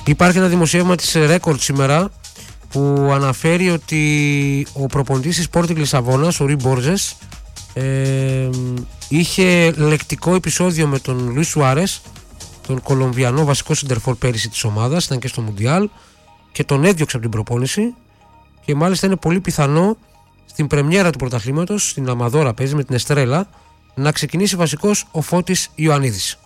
Υπάρχει ένα δημοσίευμα της Record σήμερα που αναφέρει ότι ο προπονητής της Sporting Λισαβόνας, ο Ρουί Μπόρζες, είχε λεκτικό επεισόδιο με τον Λουίς Σουάρες, τον Κολομβιανό βασικό σεντερφόρ πέρυσι της ομάδας, ήταν και στο Μουντιάλ, και τον έδιωξε από την προπόνηση, και μάλιστα είναι πολύ πιθανό στην πρεμιέρα του πρωταθλήματος, στην Αμαδόρα παίζει με την Εστρέλα, να ξεκινήσει βασικός ο Φώτης Ιωαννίδης.